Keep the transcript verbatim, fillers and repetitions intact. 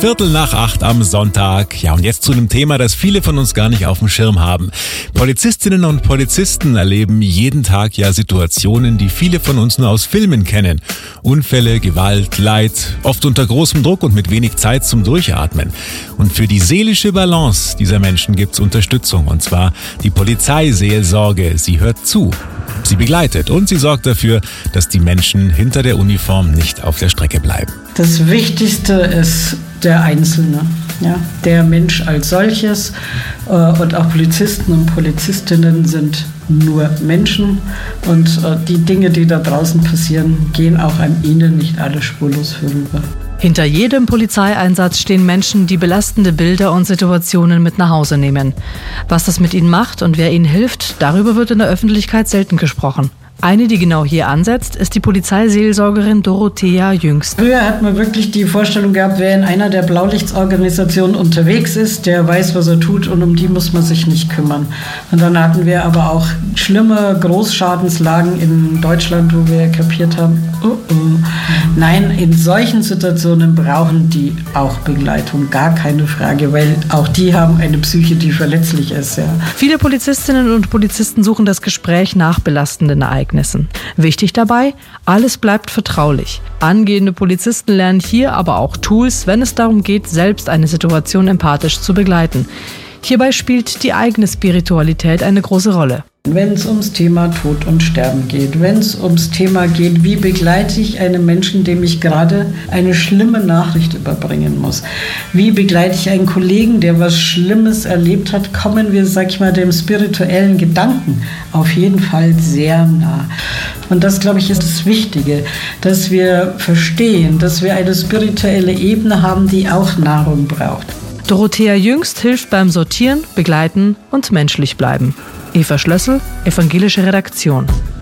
Viertel nach acht am Sonntag. Ja, und jetzt zu einem Thema, das viele von uns gar nicht auf dem Schirm haben. Polizistinnen und Polizisten erleben jeden Tag ja Situationen, die viele von uns nur aus Filmen kennen. Unfälle, Gewalt, Leid, oft unter großem Druck und mit wenig Zeit zum Durchatmen. Und für die seelische Balance dieser Menschen gibt's Unterstützung, und zwar die Polizeiseelsorge. Sie hört zu, sie begleitet und sie sorgt dafür, dass die Menschen hinter der Uniform nicht auf der Strecke bleiben. Das Wichtigste ist der Einzelne, ja, der Mensch als solches, äh, und auch Polizisten und Polizistinnen sind nur Menschen, und äh, die Dinge, die da draußen passieren, gehen auch an ihnen nicht alle spurlos vorüber. Hinter jedem Polizeieinsatz stehen Menschen, die belastende Bilder und Situationen mit nach Hause nehmen. Was das mit ihnen macht und wer ihnen hilft, darüber wird in der Öffentlichkeit selten gesprochen. Eine, die genau hier ansetzt, ist die Polizeiseelsorgerin Dorothea Jüngst. Früher hat man wirklich die Vorstellung gehabt, wer in einer der Blaulichtsorganisationen unterwegs ist, der weiß, was er tut, und um die muss man sich nicht kümmern. Und dann hatten wir aber auch schlimme Großschadenslagen in Deutschland, wo wir kapiert haben, oh oh. Nein, in solchen Situationen brauchen die auch Begleitung, gar keine Frage, weil auch die haben eine Psyche, die verletzlich ist. Ja. Viele Polizistinnen und Polizisten suchen das Gespräch nach belastenden Ereignissen. Wichtig dabei, alles bleibt vertraulich. Angehende Polizisten lernen hier aber auch Tools, wenn es darum geht, selbst eine Situation empathisch zu begleiten. Hierbei spielt die eigene Spiritualität eine große Rolle. Wenn es ums Thema Tod und Sterben geht, wenn es ums Thema geht, wie begleite ich einen Menschen, dem ich gerade eine schlimme Nachricht überbringen muss? Wie begleite ich einen Kollegen, der was Schlimmes erlebt hat? Kommen wir, sag ich mal, dem spirituellen Gedanken auf jeden Fall sehr nah. Und das, glaube ich, ist das Wichtige, dass wir verstehen, dass wir eine spirituelle Ebene haben, die auch Nahrung braucht. Dorothea Jüngst hilft beim Sortieren, Begleiten und menschlich bleiben. Eva Schlössel, Evangelische Redaktion.